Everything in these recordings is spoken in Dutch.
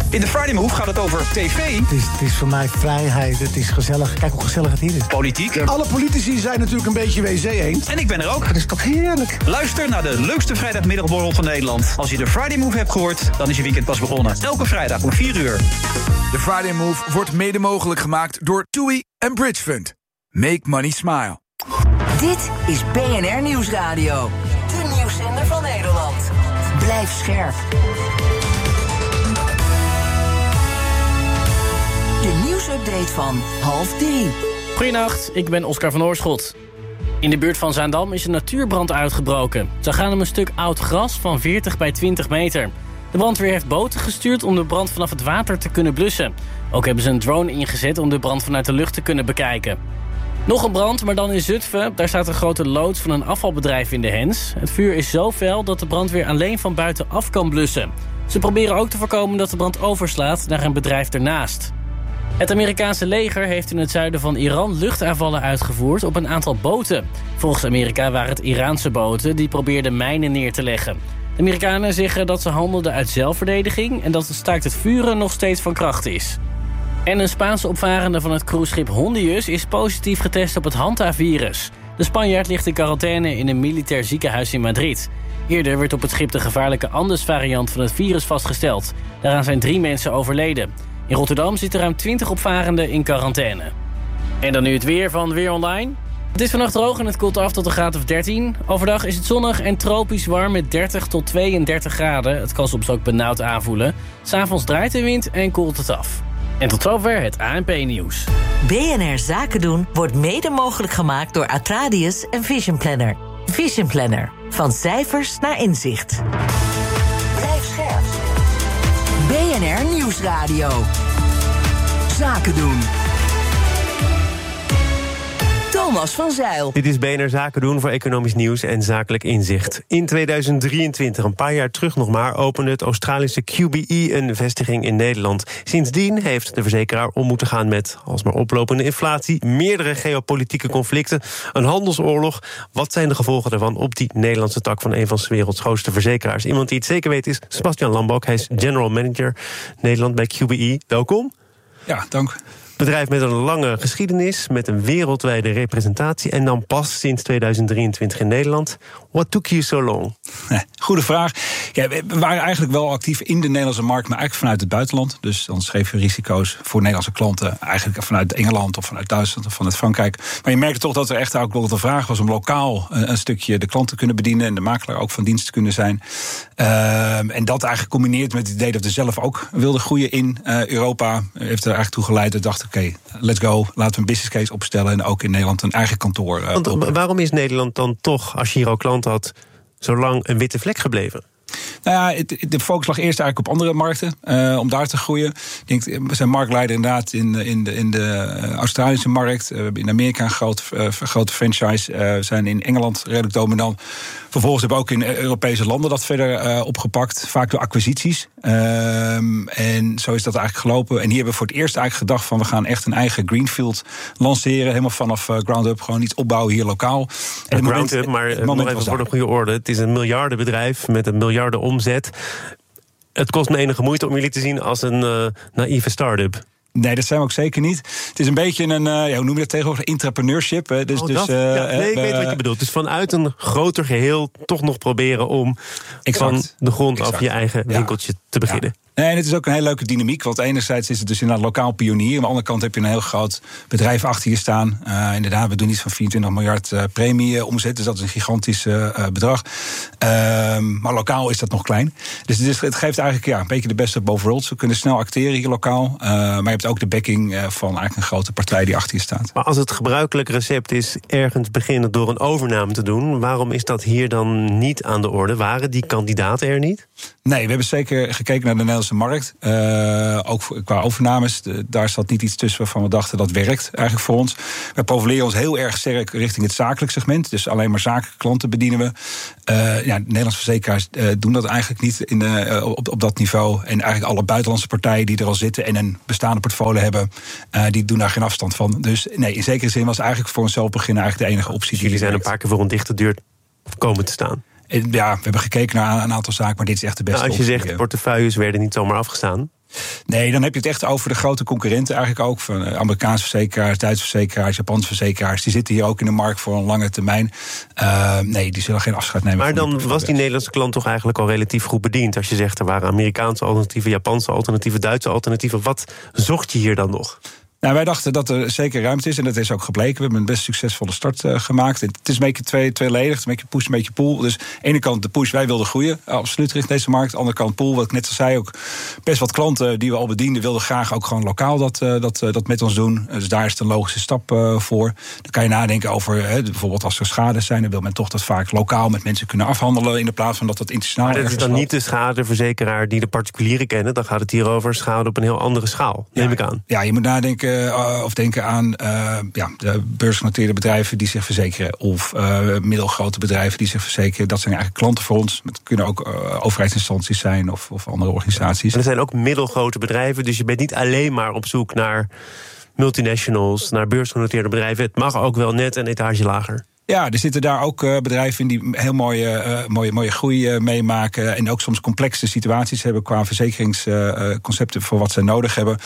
In de Friday Move gaat het over tv. Het is voor mij vrijheid, het is gezellig. Kijk hoe gezellig het hier is. Politiek. Alle politici zijn natuurlijk een beetje wc-eend. En ik ben er ook. Dat is toch heerlijk? Luister naar de leukste vrijdagmiddagborrel van Nederland. Als je de Friday Move hebt gehoord, dan is je weekend pas begonnen. Elke vrijdag om 4 uur. De Friday Move wordt mede mogelijk gemaakt door TUI en Bridge Fund. Make money smile. Dit is BNR Nieuwsradio. De nieuwszender van Nederland. Blijf scherp. De nieuwsupdate van 2:30. Goedenacht, ik ben Oscar van Oorschot. In de buurt van Zaandam is een natuurbrand uitgebroken. Ze gaan om een stuk oud gras van 40 bij 20 meter. De brandweer heeft boten gestuurd om de brand vanaf het water te kunnen blussen. Ook hebben ze een drone ingezet om de brand vanuit de lucht te kunnen bekijken. Nog een brand, maar dan in Zutphen. Daar staat een grote loods van een afvalbedrijf in de hens. Het vuur is zo fel dat de brandweer alleen van buitenaf kan blussen. Ze proberen ook te voorkomen dat de brand overslaat naar een bedrijf ernaast. Het Amerikaanse leger heeft in het zuiden van Iran luchtaanvallen uitgevoerd op een aantal boten. Volgens Amerika waren het Iraanse boten die probeerden mijnen neer te leggen. De Amerikanen zeggen dat ze handelden uit zelfverdediging en dat het staakt het vuren nog steeds van kracht is. En een Spaanse opvarende van het cruiseschip Hondius is positief getest op het Hanta-virus. De Spanjaard ligt in quarantaine in een militair ziekenhuis in Madrid. Eerder werd op het schip de gevaarlijke Andes-variant van het virus vastgesteld. Daaraan zijn 3 mensen overleden. In Rotterdam zitten ruim 20 opvarenden in quarantaine. En dan nu het weer van Weer Online. Het is vannacht droog en het koelt af tot een graad of 13. Overdag is het zonnig en tropisch warm met 30 tot 32 graden. Het kan soms ook benauwd aanvoelen. 's Avonds draait de wind en koelt het af. En tot zover het ANP-nieuws. BNR Zaken doen wordt mede mogelijk gemaakt door Atradius en Vision Planner. Vision Planner. Van cijfers naar inzicht. Blijf scherp. BNR Nieuwsradio. Zaken doen. Thomas van Zijl. Dit is BNR Zaken doen voor economisch nieuws en zakelijk inzicht. In 2023, een paar jaar terug nog maar, opende het Australische QBE een vestiging in Nederland. Sindsdien heeft de verzekeraar om moeten gaan met alsmaar oplopende inflatie, meerdere geopolitieke conflicten, een handelsoorlog. Wat zijn de gevolgen daarvan op die Nederlandse tak van een van de werelds grootste verzekeraars? Iemand die het zeker weet is Sebastian Lambok. Hij is General Manager Nederland bij QBE. Welkom. Ja, dank. Bedrijf met een lange geschiedenis, met een wereldwijde representatie en dan pas sinds 2023 in Nederland. What took you so long? Goede vraag. Ja, we waren eigenlijk wel actief in de Nederlandse markt, maar eigenlijk vanuit het buitenland. Dus dan schreven we risico's voor Nederlandse klanten eigenlijk vanuit Engeland of vanuit Duitsland of vanuit Frankrijk. Maar je merkte toch dat er echt ook wel de vraag was om lokaal een stukje de klant te kunnen bedienen en de makelaar ook van dienst te kunnen zijn. En dat eigenlijk combineerd met het idee dat we zelf ook wilden groeien in Europa, heeft er eigenlijk toe geleid dat we dachten, oké, let's go, laten we een business case opstellen en ook in Nederland een eigen kantoor. Want waarom is Nederland dan toch, als je hier al klanten had, zo lang een witte vlek gebleven? Nou ja, de focus lag eerst eigenlijk op andere markten, om daar te groeien. Ik denk, we zijn marktleider inderdaad in de Australische markt. We hebben in Amerika een grote franchise. We zijn in Engeland redelijk dominant. Vervolgens hebben we ook in Europese landen dat verder opgepakt. Vaak door acquisities. En zo is dat eigenlijk gelopen. En hier hebben we voor het eerst eigenlijk gedacht van, we gaan echt een eigen greenfield lanceren. Helemaal vanaf ground up, gewoon iets opbouwen hier lokaal. En ground up, maar nog even voor de goede orde. Het is een miljardenbedrijf met een miljarden omzet. Het kost me enige moeite om jullie te zien als een naïeve start-up. Nee, dat zijn we ook zeker niet. Het is een beetje een, hoe noem je dat tegenwoordig? Intraprenneurship. Ik weet wat je bedoelt. Dus vanuit een groter geheel toch nog proberen om van de grond af je eigen winkeltje te beginnen. Ja. Nee, en het is ook een hele leuke dynamiek. Want enerzijds is het dus inderdaad lokaal pionier. Aan de andere kant heb je een heel groot bedrijf achter je staan. Inderdaad, we doen iets van 24 miljard premie omzet. Dus dat is een gigantisch bedrag. Maar lokaal is dat nog klein. Dus het geeft eigenlijk een beetje de beste of both worlds. We kunnen snel acteren hier lokaal. Maar je hebt ook de backing van eigenlijk een grote partij die achter je staat. Maar als het gebruikelijk recept is ergens beginnen door een overname te doen, waarom is dat hier dan niet aan de orde? Waren die kandidaten er niet? Nee, we hebben zeker gekeken naar de Nederlandse markt. Ook qua overnames. Daar zat niet iets tussen waarvan we dachten dat werkt eigenlijk voor ons. We profileren ons heel erg sterk richting het zakelijk segment. Dus alleen maar zakelijke klanten bedienen we. Nederlandse verzekeraars doen dat eigenlijk niet op dat niveau. En eigenlijk alle buitenlandse partijen die er al zitten en een bestaande portfolio hebben, die doen daar geen afstand van. Dus nee, in zekere zin was eigenlijk voor onszelf beginnen eigenlijk de enige optie. Jullie zijn een paar keer voor een dichte deur komen te staan. Ja, we hebben gekeken naar een aantal zaken, maar dit is echt de beste optie. Als je zegt, portefeuilles werden niet zomaar afgestaan. Nee, dan heb je het echt over de grote concurrenten eigenlijk ook. Van Amerikaanse verzekeraars, Duitse verzekeraars, Japanse verzekeraars. Die zitten hier ook in de markt voor een lange termijn. Nee, die zullen geen afscheid nemen. Maar dan was die Nederlandse klant toch eigenlijk al relatief goed bediend. Als je zegt, er waren Amerikaanse alternatieven, Japanse alternatieven, Duitse alternatieven. Wat zocht je hier dan nog? Nou, wij dachten dat er zeker ruimte is. En dat is ook gebleken. We hebben een best succesvolle start gemaakt. Het is een beetje tweeledig. Het is een beetje push, een beetje pull. Dus aan de ene kant de push, wij wilden groeien. Absoluut richting deze markt. Aan de andere kant pull, wat ik net al zei. Ook best wat klanten die we al bedienden wilden graag ook gewoon lokaal dat met ons doen. Dus daar is het een logische stap voor. Dan kan je nadenken over, bijvoorbeeld als er schade zijn, dan wil men toch dat vaak lokaal met mensen kunnen afhandelen in de plaats van dat internationaal. Maar dat is dan niet de schadeverzekeraar die de particulieren kennen. Dan gaat het hier over schade op een heel andere schaal, neem ik aan. Ja, je moet nadenken of denken aan de beursgenoteerde bedrijven die zich verzekeren. Of middelgrote bedrijven die zich verzekeren. Dat zijn eigenlijk klanten voor ons. Het kunnen ook overheidsinstanties zijn of andere organisaties. En er zijn ook middelgrote bedrijven. Dus je bent niet alleen maar op zoek naar multinationals, naar beursgenoteerde bedrijven. Het mag ook wel net een etage lager. Ja, er zitten daar ook bedrijven in die heel mooie groei meemaken. En ook soms complexe situaties hebben qua verzekeringsconcepten voor wat ze nodig hebben.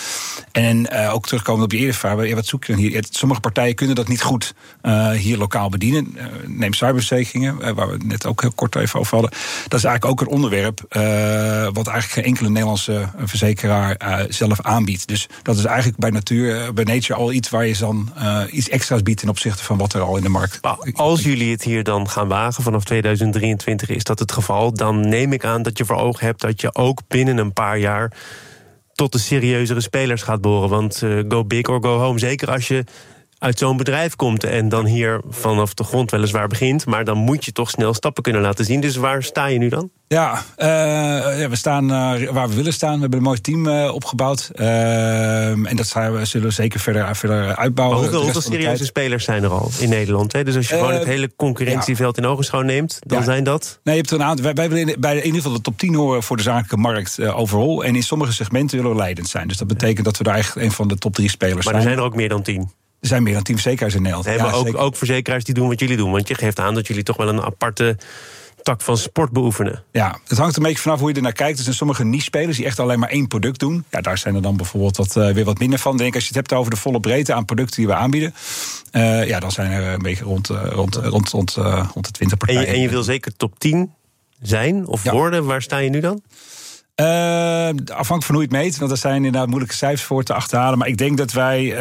En ook terugkomen op je eerder vraag, wat zoek je dan hier? Sommige partijen kunnen dat niet goed hier lokaal bedienen. Neem cyberverzekeringen, waar we het net ook heel kort even over hadden. Dat is eigenlijk ook een onderwerp wat eigenlijk geen enkele Nederlandse verzekeraar zelf aanbiedt. Dus dat is eigenlijk bij nature al iets waar je dan iets extra's biedt ten opzichte van wat er al in de markt is. Als jullie het hier dan gaan wagen, vanaf 2023 is dat het geval, dan neem ik aan dat je voor ogen hebt dat je ook binnen een paar jaar tot de serieuzere spelers gaat behoren. Want go big or go home, zeker als je uit zo'n bedrijf komt en dan hier vanaf de grond weliswaar begint, maar dan moet je toch snel stappen kunnen laten zien. Dus waar sta je nu dan? Ja, we staan waar we willen staan. We hebben een mooi team opgebouwd. En dat zullen we zeker verder uitbouwen. Maar hoeveel serieuze spelers zijn er al in Nederland? Hè? Dus als je gewoon het hele concurrentieveld in ogenschouw neemt, dan zijn dat? Nee, je hebt er een aantal. Wij willen bij in ieder geval de top 10 horen voor de zakelijke markt overal. En in sommige segmenten willen we leidend zijn. Dus dat betekent dat we daar eigenlijk een van de top 3 spelers zijn. Maar er zijn er ook meer dan 10. Er zijn meer dan 10 verzekeraars in Nederland. Nee, maar ook verzekeraars die doen wat jullie doen. Want je geeft aan dat jullie toch wel een aparte tak van sport beoefenen. Ja, het hangt een beetje vanaf hoe je er naar kijkt. Er zijn sommige niche-spelers die echt alleen maar één product doen. Ja, daar zijn er dan bijvoorbeeld weer wat minder van. Denk als je het hebt over de volle breedte aan producten die we aanbieden. Dan zijn er een beetje rond de 20 partijen. En je wil zeker top 10 zijn of worden. Waar sta je nu dan? Afhankelijk van hoe je het meet. Want er zijn inderdaad moeilijke cijfers voor te achterhalen. Maar ik denk dat wij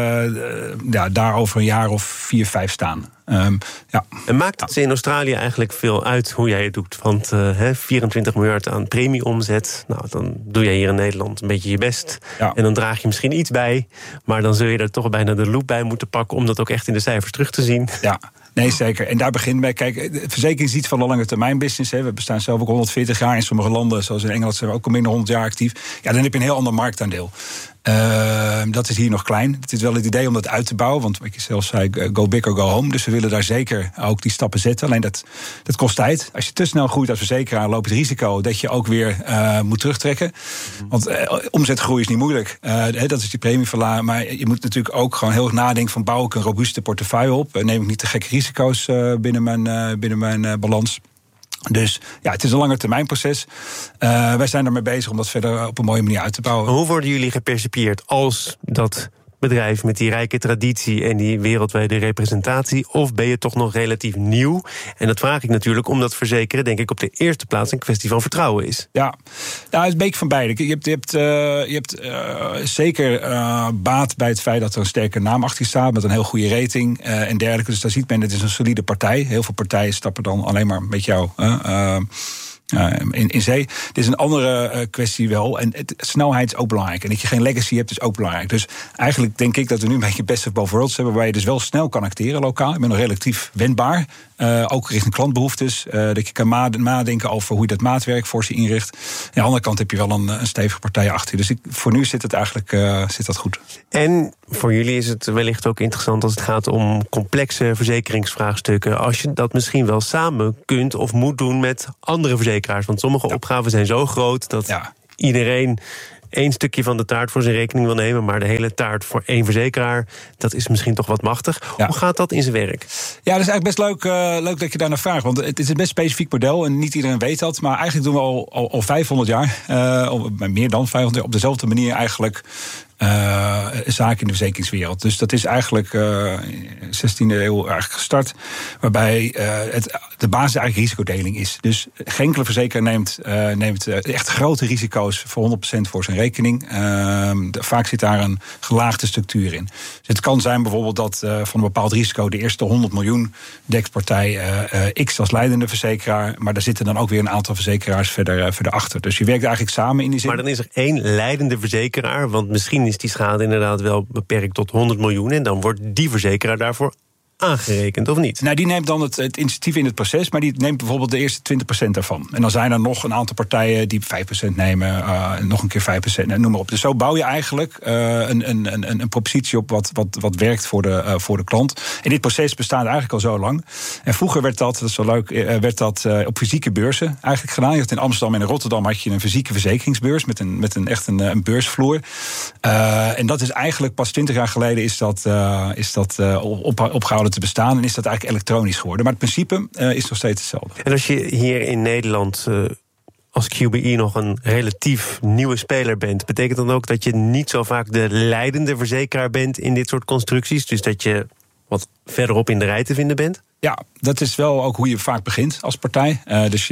daar over een jaar of 4, 5 staan. En maakt het in Australië eigenlijk veel uit hoe jij het doet? Want 24 miljard aan premieomzet. Nou, dan doe jij hier in Nederland een beetje je best. Ja. En dan draag je misschien iets bij. Maar dan zul je er toch bijna de loep bij moeten pakken om dat ook echt in de cijfers terug te zien. Ja. Nee, zeker. En daar begint bij. Kijk, de verzekering is iets van een lange termijn business. Hè. We bestaan zelf ook 140 jaar. In sommige landen, zoals in Engeland, zijn we ook al minder 100 jaar actief. Ja, dan heb je een heel ander marktaandeel. Dat is hier nog klein. Het is wel het idee om dat uit te bouwen. Want wat je zelf zei, go big or go home. Dus we willen daar zeker ook die stappen zetten. Alleen dat kost tijd. Als je te snel groeit als verzekeraar, loop je het risico dat je ook weer moet terugtrekken. Want omzetgroei is niet moeilijk. Dat is die premieverlaag. Maar je moet natuurlijk ook gewoon heel erg nadenken van, bouw ik een robuuste portefeuille op? Neem ik niet te gekke risico's binnen mijn balans? Dus ja, het is een langetermijnproces. Wij zijn ermee bezig om dat verder op een mooie manier uit te bouwen. Maar hoe worden jullie gepercipieerd als dat bedrijf met die rijke traditie en die wereldwijde representatie? Of ben je toch nog relatief nieuw? En dat vraag ik natuurlijk omdat verzekeren, denk ik, op de eerste plaats een kwestie van vertrouwen is. Ja, het is een beetje van beide. Je hebt zeker baat bij het feit dat er een sterke naam achter je staat met een heel goede rating en dergelijke. Dus daar ziet men, het is een solide partij. Heel veel partijen stappen dan alleen maar met jou in zee. Dit is een andere kwestie wel. En snelheid is ook belangrijk. En dat je geen legacy hebt is ook belangrijk. Dus eigenlijk denk ik dat we nu een beetje best of both worlds hebben, waar je dus wel snel kan acteren lokaal. Ik ben nog relatief wendbaar. Ook richting klantbehoeftes. Dat je kan nadenken over hoe je dat maatwerk voor ze inricht. Aan de andere kant heb je wel een stevige partij achter je. Dus voor nu zit het eigenlijk zit dat goed. En voor jullie is het wellicht ook interessant als het gaat om complexe verzekeringsvraagstukken. Als je dat misschien wel samen kunt of moet doen met andere verzekeraars. Want sommige opgaven zijn zo groot dat iedereen één stukje van de taart voor zijn rekening wil nemen, maar de hele taart voor één verzekeraar, dat is misschien toch wat machtig. Ja. Hoe gaat dat in zijn werk? Ja, dat is eigenlijk best leuk dat je daar naar vraagt. Want het is een best specifiek model en niet iedereen weet dat. Maar eigenlijk doen we al 500 jaar, meer dan 500 jaar, op dezelfde manier eigenlijk zaken in de verzekeringswereld. Dus dat is eigenlijk 16e eeuw eigenlijk gestart, waarbij de basis eigenlijk risicodeling is. Dus geen enkele verzekeraar neemt echt grote risico's voor 100% voor zijn rekening. Vaak zit daar een gelaagde structuur in. Dus het kan zijn bijvoorbeeld dat van een bepaald risico de eerste 100 miljoen dekt partij X als leidende verzekeraar, maar daar zitten dan ook weer een aantal verzekeraars verder achter. Dus je werkt eigenlijk samen in die zin. Maar dan is er één leidende verzekeraar, want misschien is die schade inderdaad wel beperkt tot 100 miljoen... en dan wordt die verzekeraar daarvoor aangerekend, of niet? Nou, die neemt dan het initiatief in het proces, maar die neemt bijvoorbeeld de eerste 20% daarvan. En dan zijn er nog een aantal partijen die 5% nemen, nog een keer 5%, noem maar op. Dus zo bouw je eigenlijk een propositie op wat werkt voor de klant. En dit proces bestaat eigenlijk al zo lang. En vroeger werd dat is zo leuk, op fysieke beurzen eigenlijk gedaan. Je had in Amsterdam en in Rotterdam had je een fysieke verzekeringsbeurs met een beursvloer. En dat is eigenlijk pas 20 jaar geleden is dat opgehouden te bestaan en is dat eigenlijk elektronisch geworden. Maar het principe is nog steeds hetzelfde. En als je hier in Nederland als QBE nog een relatief nieuwe speler bent, betekent dan ook dat je niet zo vaak de leidende verzekeraar bent in dit soort constructies? Dus dat je wat verderop in de rij te vinden bent? Ja, dat is wel ook hoe je vaak begint als partij. Dus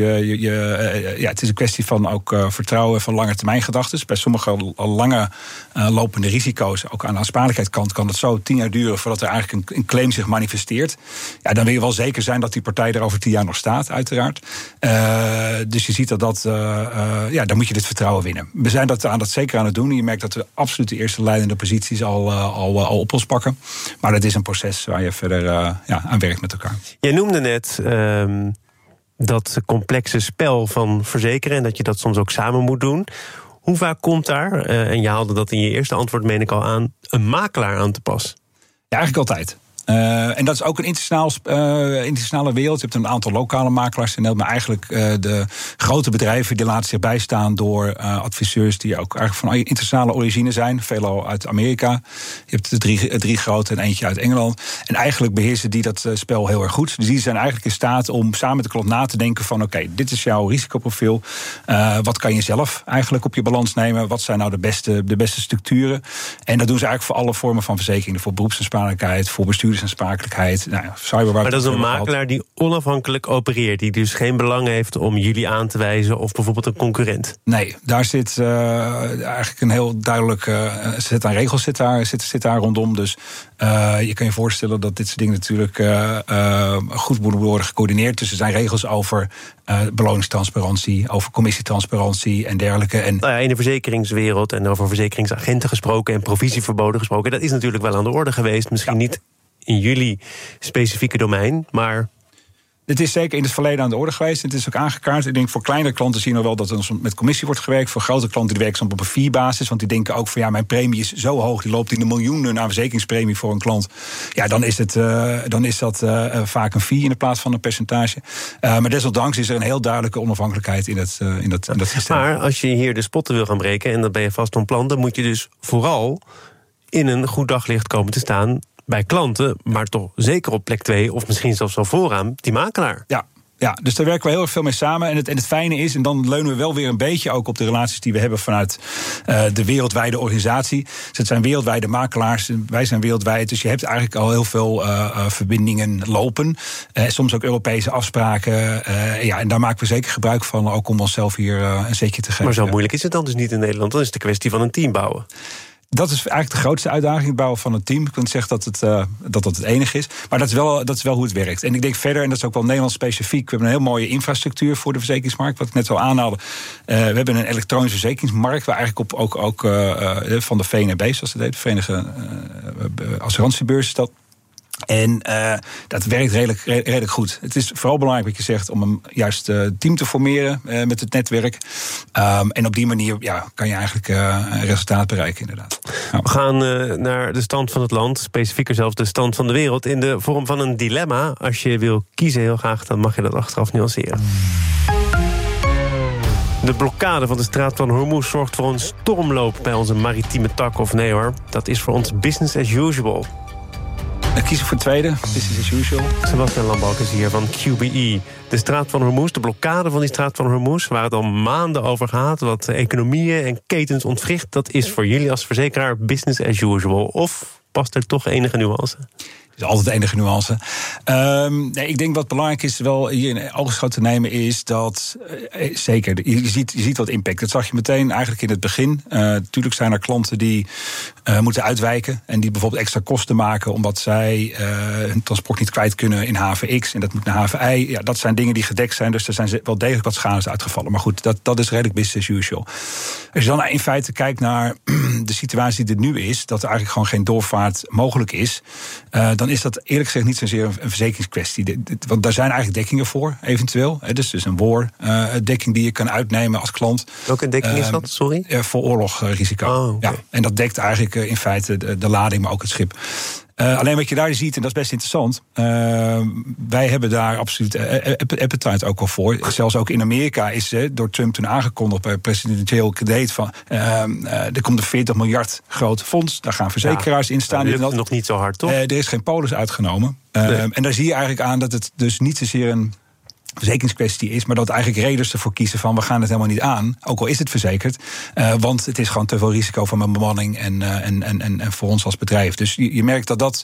het is een kwestie van ook vertrouwen van langetermijngedachten. Bij sommige lange lopende risico's, ook aan de aansprakelijkheidskant, kan het zo 10 jaar duren voordat er eigenlijk een claim zich manifesteert. Ja, dan wil je wel zeker zijn dat die partij er over 10 jaar nog staat, uiteraard. Dus je ziet dan moet je dit vertrouwen winnen. We zijn dat zeker aan het doen. Je merkt dat we absoluut de eerste leidende posities al op ons pakken. Maar dat is een proces waar je verder aan werkt met elkaar. Jij noemde net dat complexe spel van verzekeren en dat je dat soms ook samen moet doen. Hoe vaak komt daar, en je haalde dat in je eerste antwoord meen ik al aan, een makelaar aan te pas? Ja, eigenlijk altijd. En dat is ook een internationale wereld. Je hebt een aantal lokale makelaars in Nederland, maar eigenlijk de grote bedrijven die laten zich bijstaan door adviseurs die ook eigenlijk van internationale origine zijn, veelal uit Amerika. Je hebt de drie grote en eentje uit Engeland. En eigenlijk beheersen die dat spel heel erg goed. Dus die zijn eigenlijk in staat om samen met de klant na te denken van oké, dit is jouw risicoprofiel. Wat kan je zelf eigenlijk op je balans nemen? Wat zijn nou de beste structuren? En dat doen ze eigenlijk voor alle vormen van verzekeringen. Voor beroepsaansprakelijkheid, voor bestuurdersaansprakelijkheid. Maar dat is een makelaar die onafhankelijk opereert, die dus geen belang heeft om jullie aan te wijzen of bijvoorbeeld een concurrent? Nee, daar zit eigenlijk een heel duidelijk set aan regels zit daar rondom. Dus je kan je voorstellen dat dit soort dingen natuurlijk goed moeten worden gecoördineerd. Dus er zijn regels over beloningstransparantie, over commissietransparantie en dergelijke. En in de verzekeringswereld en over verzekeringsagenten gesproken en provisieverboden gesproken, dat is natuurlijk wel aan de orde geweest. Misschien niet in jullie specifieke domein, maar het is zeker in het verleden aan de orde geweest. Het is ook aangekaart. Ik denk voor kleinere klanten zien we wel dat er met commissie wordt gewerkt. Voor grote klanten die werken op een fee-basis. Want die denken ook van mijn premie is zo hoog. Die loopt in de miljoenen naar verzekeringspremie voor een klant. Ja, dan is dat vaak een fee in plaats van een percentage. Maar desondanks is er een heel duidelijke onafhankelijkheid in dat systeem. Maar als je hier de spotten wil gaan breken, en dat ben je vast van plan, dan moet je dus vooral in een goed daglicht komen te staan bij klanten, maar toch zeker op plek 2 of misschien zelfs wel vooraan, die makelaar. Ja, dus daar werken we heel erg veel mee samen. En het fijne is, en dan leunen we wel weer een beetje ook op de relaties die we hebben vanuit de wereldwijde organisatie. Dus het zijn wereldwijde makelaars, wij zijn wereldwijd. Dus je hebt eigenlijk al heel veel verbindingen lopen. Soms ook Europese afspraken. En daar maken we zeker gebruik van, ook om onszelf hier een zetje te geven. Maar zo moeilijk is het dan dus niet in Nederland. Dan is het een kwestie van een team bouwen. Dat is eigenlijk de grootste uitdaging, het bouwen van een team. Ik wil niet zeggen dat het enige is. Maar dat is wel hoe het werkt. En ik denk verder, en dat is ook wel Nederlands specifiek, we hebben een heel mooie infrastructuur voor de verzekeringsmarkt, wat ik net al aanhaalde. We hebben een elektronische verzekeringsmarkt, waar eigenlijk ook van de VNB, zoals het heet, de Verenigde Assurantiebeurs is dat. En dat werkt redelijk goed. Het is vooral belangrijk wat je zegt om een juist team te formeren met het netwerk. En op die manier kan je eigenlijk resultaat bereiken, inderdaad. Ja. We gaan naar de stand van het land, specifieker zelfs de stand van de wereld, in de vorm van een dilemma. Als je wil kiezen heel graag, dan mag je dat achteraf nuanceren. De blokkade van de straat van Hormuz zorgt voor een stormloop bij onze maritieme tak. Of nee hoor, dat is voor ons business as usual. Ik kies voor het tweede, business as usual. Sebastian Lambalk is hier van QBE. De straat van Hormuz, de blokkade van die straat van Hormuz, waar het al maanden over gaat, wat economieën en ketens ontwricht, dat is voor jullie als verzekeraar business as usual. Of past er toch enige nuance? is altijd enige nuance. Nee, ik denk wat belangrijk is wel hier in oogschouw te nemen is dat zeker, je ziet wat impact. Dat zag je meteen eigenlijk in het begin. Natuurlijk zijn er klanten die moeten uitwijken en die bijvoorbeeld extra kosten maken omdat zij hun transport niet kwijt kunnen in haven X en dat moet naar haven Y. Ja, dat zijn dingen die gedekt zijn, dus er zijn wel degelijk wat schades uitgevallen. Maar goed, dat is redelijk business as usual. Als je dan in feite kijkt naar de situatie die er nu is, dat er eigenlijk gewoon geen doorvaart mogelijk is, dan is dat eerlijk gezegd niet zozeer een verzekeringskwestie. Want daar zijn eigenlijk dekkingen voor, eventueel. Dus een dekking die je kan uitnemen als klant. Welke dekking is dat, sorry? Voor oorlogrisico. Oh, okay. Ja, en dat dekt eigenlijk in feite de lading, maar ook het schip. Alleen wat je daar ziet, en dat is best interessant, wij hebben daar absoluut appetite ook al voor. Zelfs ook in Amerika is door Trump toen aangekondigd bij presidentieel cadeet van er komt een $40 miljard groot fonds, daar gaan verzekeraars in staan. Dat lukt nog niet zo hard, toch? Er is geen polis uitgenomen. Nee. En daar zie je eigenlijk aan dat het dus niet zozeer een verzekeringskwestie is, maar dat eigenlijk reders ervoor kiezen van we gaan het helemaal niet aan, ook al is het verzekerd, want het is gewoon te veel risico van mijn bemanning en voor ons als bedrijf. Dus je merkt dat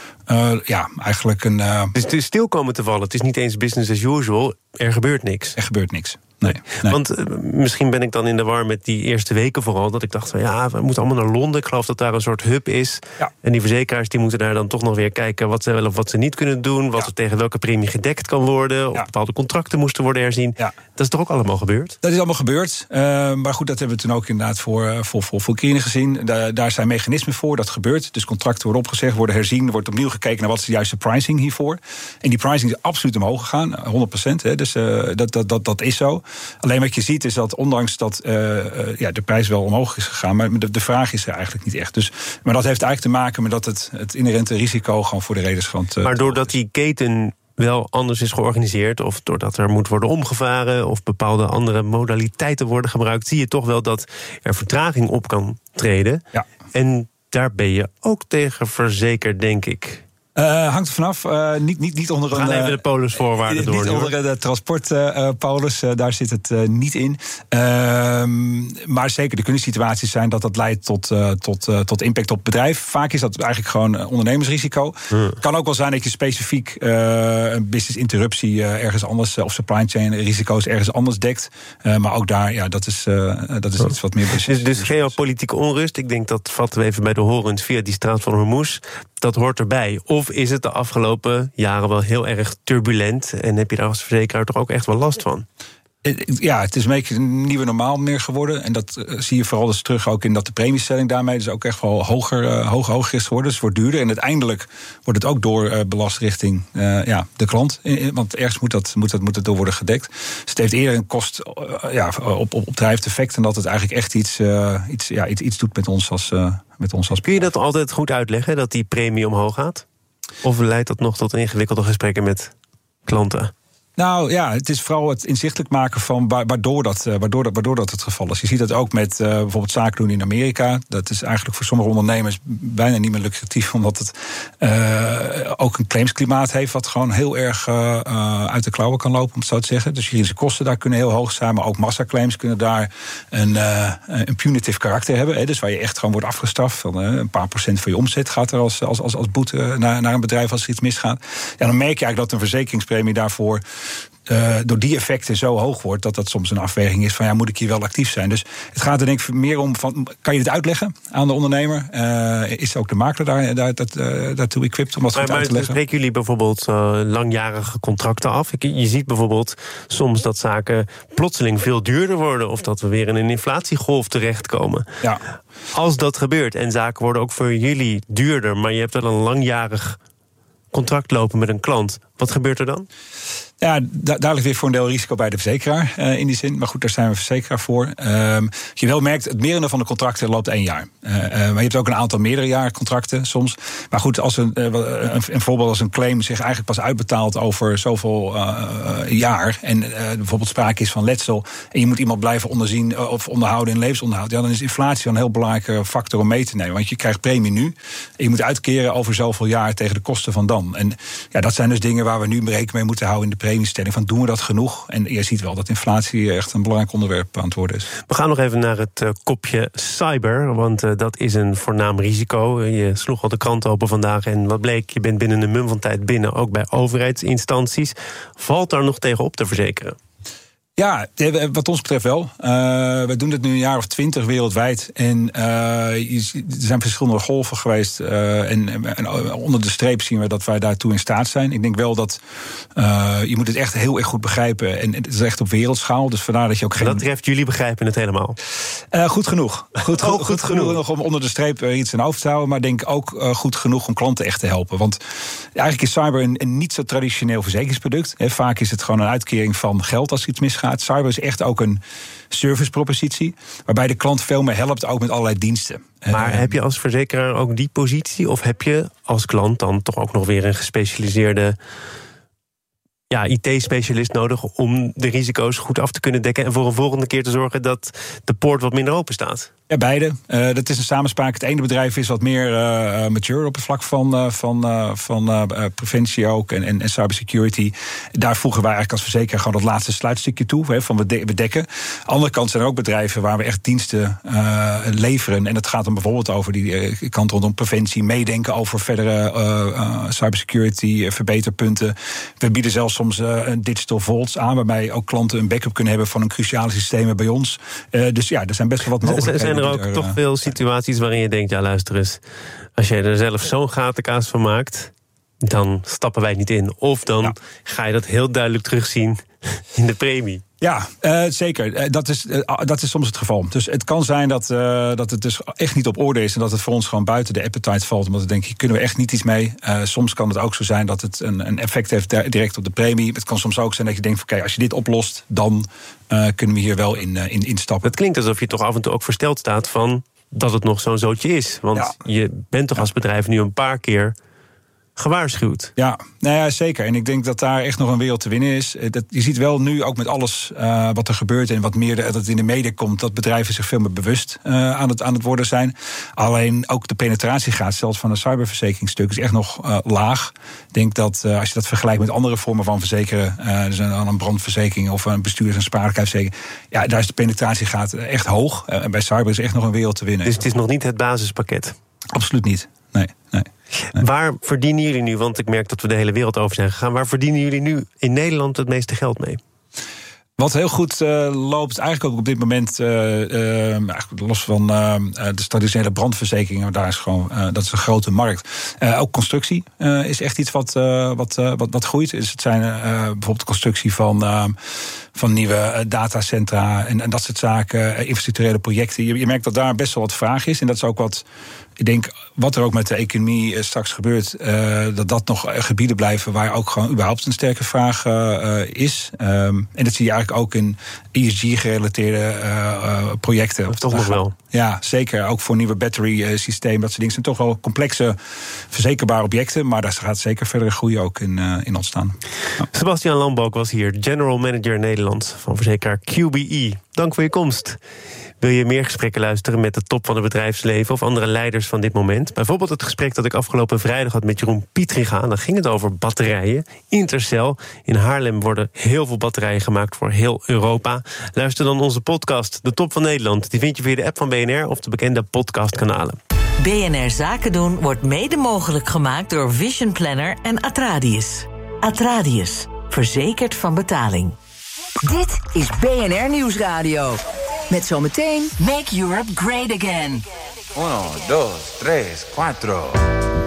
eigenlijk een Dus het is stil komen te vallen. Het is niet eens business as usual. Er gebeurt niks. Er gebeurt niks. Nee. Want misschien ben ik dan in de war met die eerste weken vooral, dat ik dacht van we moeten allemaal naar Londen. Ik geloof dat daar een soort hub is. Ja. En die verzekeraars die moeten daar dan toch nog weer kijken wat ze wel of wat ze niet kunnen doen, wat er tegen welke premie gedekt kan worden, of bepaalde contracten moesten worden herzien. Ja. Dat is toch ook allemaal gebeurd? Dat is allemaal gebeurd. Maar goed, dat hebben we toen ook inderdaad voor Kirine gezien. Daar zijn mechanismen voor, dat gebeurt. Dus contracten worden opgezegd, worden herzien, er wordt opnieuw gekeken naar wat is de juiste pricing hiervoor. En die pricing is absoluut omhoog gegaan, 100%. Dus dat is zo. Alleen wat je ziet is dat ondanks dat de prijs wel omhoog is gegaan, maar de vraag is er eigenlijk niet echt. Dus, maar dat heeft eigenlijk te maken met dat het inherente risico gewoon voor de reders. Maar doordat die keten wel anders is georganiseerd, of doordat er moet worden omgevaren, of bepaalde andere modaliteiten worden gebruikt, zie je toch wel dat er vertraging op kan treden. Ja. En daar ben je ook tegen verzekerd, denk ik. Hangt er vanaf. Niet onder een. We gaan even de polisvoorwaarden door. Niet onder de transportpolis, daar zit het niet in. Maar zeker, er kunnen situaties zijn dat leidt tot impact op het bedrijf. Vaak is dat eigenlijk gewoon ondernemersrisico. Het kan ook wel zijn dat je specifiek een business interruptie ergens anders, of supply chain risico's ergens anders dekt. Maar ook daar, dat is iets wat meer business. Dus geopolitieke onrust, ik denk dat vatten we even bij de horens via die straat van Hormuz. Dat hoort erbij. Of is het de afgelopen jaren wel heel erg turbulent en heb je daar als verzekeraar toch ook echt wel last van? Ja, het is een beetje een nieuwe normaal meer geworden. En dat zie je vooral dus terug ook in dat de premiestelling daarmee dus ook echt wel hoger is geworden. Dus het wordt duurder. En uiteindelijk wordt het ook doorbelast richting de klant. Want ergens moet het door worden gedekt. Dus het heeft eerder een kost op drijvend effect. En dat het eigenlijk echt iets doet met ons als Kun je dat altijd goed uitleggen, dat die premie omhoog gaat? Of leidt dat nog tot ingewikkelde gesprekken met klanten? Nou ja, het is vooral het inzichtelijk maken van waardoor dat het geval is. Je ziet dat ook met bijvoorbeeld zaken doen in Amerika. Dat is eigenlijk voor sommige ondernemers bijna niet meer lucratief, omdat het ook een claimsklimaat heeft wat gewoon heel erg uit de klauwen kan lopen, om het zo te zeggen. Dus juridische kosten daar kunnen heel hoog zijn, maar ook massaclaims kunnen daar een punitive karakter hebben. Dus waar je echt gewoon wordt afgestraft. Van een paar procent van je omzet gaat er als boete naar een bedrijf als er iets misgaat. Ja, dan merk je eigenlijk dat een verzekeringspremie daarvoor door die effecten zo hoog wordt dat soms een afweging is van moet ik hier wel actief zijn. Dus het gaat er denk ik meer om van, kan je dit uitleggen aan de ondernemer? Is ook de makelaar daartoe equipped om dat goed uit te leggen? Spreken jullie bijvoorbeeld langjarige contracten af? Je ziet bijvoorbeeld soms dat zaken plotseling veel duurder worden, of dat we weer in een inflatiegolf terechtkomen. Ja. Als dat gebeurt en zaken worden ook voor jullie duurder, maar je hebt wel een langjarig contract lopen met een klant, Wat gebeurt er dan? Ja, daar ligt weer voor een deel risico bij de verzekeraar in die zin. Maar goed, daar zijn we verzekeraar voor. Je wel merkt, het merendeel van de contracten loopt 1 jaar. Maar je hebt ook een aantal meerdere jaren contracten soms. Maar goed, als een voorbeeld als een claim zich eigenlijk pas uitbetaalt over zoveel jaar. En bijvoorbeeld sprake is van letsel. En je moet iemand blijven onderzien of onderhouden in levensonderhoud. Ja, dan is inflatie een heel belangrijke factor om mee te nemen. Want je krijgt premie nu. En je moet uitkeren over zoveel jaar tegen de kosten van dan. En ja, dat zijn dus dingen waar we nu rekening mee moeten houden in de premiestelling. Van doen we dat genoeg? En je ziet wel dat inflatie echt een belangrijk onderwerp aan het worden is. We gaan nog even naar het kopje cyber. Want dat is een voornaam risico. Je sloeg al de krant open vandaag. En wat bleek, je bent binnen een mum van tijd binnen. Ook bij overheidsinstanties. Valt daar nog tegen op te verzekeren? Ja, wat ons betreft wel. We doen dit nu een jaar of 20 wereldwijd. En er zijn verschillende golven geweest. En onder de streep zien we dat wij daartoe in staat zijn. Ik denk wel dat je moet het echt heel erg goed begrijpen. En het is echt op wereldschaal. Dus vandaar dat je ook geen... Dat treft, jullie begrijpen het helemaal? Goed genoeg. Goed genoeg nog om onder de streep iets in hoofd te houden. Maar denk ook goed genoeg om klanten echt te helpen. Want eigenlijk is cyber een niet zo traditioneel verzekeringsproduct. Vaak is het gewoon een uitkering van geld als iets misgaat. Cyber is echt ook een servicepropositie, waarbij de klant veel meer helpt, ook met allerlei diensten. Maar heb je als verzekeraar ook die positie? Of heb je als klant dan toch ook nog weer een gespecialiseerde IT-specialist nodig om de risico's goed af te kunnen dekken en voor een volgende keer te zorgen dat de poort wat minder open staat? Ja, beide. Dat is een samenspraak. Het ene bedrijf is wat meer mature op het vlak van preventie ook en cybersecurity. Daar voegen wij eigenlijk als verzekeraar gewoon dat laatste sluitstukje toe, van we dekken. Aan de andere kant zijn er ook bedrijven waar we echt diensten leveren. En dat gaat dan bijvoorbeeld over die kant rondom preventie, meedenken over verdere cybersecurity, verbeterpunten. We bieden zelfs soms digital vaults aan, waarbij ook klanten een backup kunnen hebben van hun cruciale systemen bij ons. Dus ja, er zijn best wel wat mogelijkheden. Zijn er ook toch veel situaties waarin je denkt, ja, luister eens, als jij er zelf zo'n gatenkaas van maakt, dan stappen wij niet in. Of dan ga je dat heel duidelijk terugzien in de premie. Ja, zeker. Dat is soms het geval. Dus het kan zijn dat het dus echt niet op orde is en dat het voor ons gewoon buiten de appetite valt. Omdat we denken, hier kunnen we echt niet iets mee. Soms kan het ook zo zijn dat het een effect heeft direct op de premie. Het kan soms ook zijn dat je denkt, oké, als je dit oplost, dan kunnen we hier wel in instappen. Het klinkt alsof je toch af en toe ook versteld staat van dat het nog zo'n zootje is. Want je bent toch als bedrijf nu een paar keer gewaarschuwd. Ja, nou ja, zeker. En ik denk dat daar echt nog een wereld te winnen is. Je ziet wel nu ook met alles wat er gebeurt en wat meer dat in de media komt, dat bedrijven zich veel meer bewust aan het worden zijn. Alleen ook de penetratiegraad zelfs van een cyberverzekeringsstuk is echt nog laag. Ik denk dat als je dat vergelijkt met andere vormen van verzekeren, dus een brandverzekering of een bestuurders- en spaarlijkheidsverzekering, ja, daar is de penetratiegraad echt hoog. En bij cyber is echt nog een wereld te winnen. Dus het is nog niet het basispakket? Absoluut niet. Nee. Waar verdienen jullie nu, want ik merk dat we de hele wereld over zijn gegaan, waar verdienen jullie nu in Nederland het meeste geld mee? Wat heel goed loopt, eigenlijk ook op dit moment, los van de traditionele brandverzekeringen, daar is gewoon, dat is een grote markt. Ook constructie is echt iets wat groeit. Dus het zijn bijvoorbeeld de constructie van nieuwe datacentra en dat soort zaken, infrastructurele projecten. Je merkt dat daar best wel wat vraag is. En dat is ook wat, ik denk, wat er ook met de economie straks gebeurt, dat nog gebieden blijven waar ook gewoon überhaupt een sterke vraag is. En dat zie je eigenlijk ook in ESG-gerelateerde projecten. Of toch nog wel? Ja, zeker. Ook voor nieuwe battery systemen. Dat soort dingen zijn toch wel complexe, verzekerbare objecten. Maar daar gaat zeker verdere groei ook in ontstaan. Ja. Sebastian Lambalk was hier, General Manager Nederland van verzekeraar QBE. Dank voor je komst. Wil je meer gesprekken luisteren met de top van het bedrijfsleven of andere leiders van dit moment? Bijvoorbeeld het gesprek dat ik afgelopen vrijdag had met Jeroen Pietriga. Dan ging het over batterijen. Intercell. In Haarlem worden heel veel batterijen gemaakt voor heel Europa. Luister dan onze podcast, De Top van Nederland. Die vind je via de app van BNR of de bekende podcastkanalen. BNR Zaken doen wordt mede mogelijk gemaakt door Vision Planner en Atradius. Atradius, verzekerd van betaling. Dit is BNR Nieuwsradio. Met zometeen Make Europe Great Again. 1, 2, 3, 4.